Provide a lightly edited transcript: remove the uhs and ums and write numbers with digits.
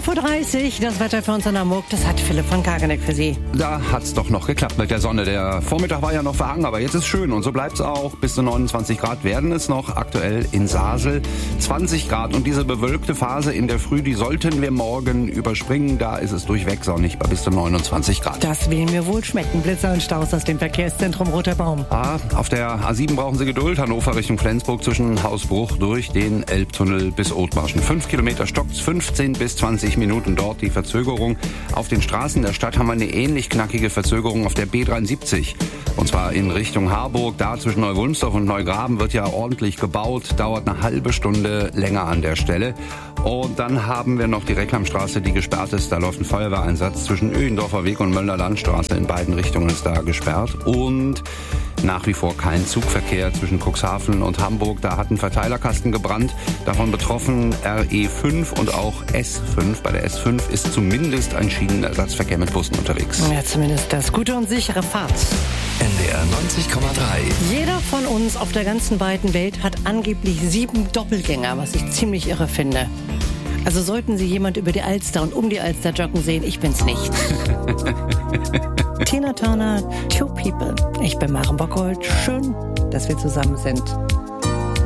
11.30 Uhr, das Wetter für uns in Hamburg, das hat Philipp von Kageneck für Sie. Da hat's doch noch geklappt mit der Sonne. Der Vormittag war ja noch verhangen, aber jetzt ist schön und so bleibt's auch. Bis zu 29 Grad werden es noch, aktuell in Sasel 20 Grad. Und diese bewölkte Phase in der Früh, die sollten wir morgen überspringen. Da ist es durchweg sonnig bei bis zu 29 Grad. Das will mir wohl schmecken. Blitzer und Staus aus dem Verkehrszentrum Roter Baum. Auf der A7 brauchen Sie Geduld. Hannover Richtung Flensburg zwischen Hausbruch durch den Elbtunnel bis Othmarschen. 5 Kilometer stockt's, 15 bis 20 Minuten dort die Verzögerung. Auf den Straßen der Stadt haben wir eine ähnlich knackige Verzögerung auf der B73. Und zwar in Richtung Harburg. Da zwischen Neuwulmsdorf und Neugraben wird ja ordentlich gebaut. Dauert eine halbe Stunde länger an der Stelle. Und dann haben wir noch die Reklamstraße, die gesperrt ist. Da läuft ein Feuerwehreinsatz zwischen Öhendorfer Weg und Möllner Landstraße. In beiden Richtungen ist da gesperrt. Und nach wie vor kein Zugverkehr zwischen Cuxhaven und Hamburg. Da hat ein Verteilerkasten gebrannt. Davon betroffen RE5 und auch S5. Bei der S5 ist zumindest ein Schienenersatzverkehr mit Bussen unterwegs. Ja, zumindest das. Gute und sichere Fahrt. NDR 90,3. Jeder von uns auf der ganzen weiten Welt hat angeblich 7 Doppelgänger, was ich ziemlich irre finde. Also sollten Sie jemand über die Alster und um die Alster joggen sehen, ich bin's nicht. Tina Turner, Two People. Ich bin Maren Bockholt. Schön, dass wir zusammen sind.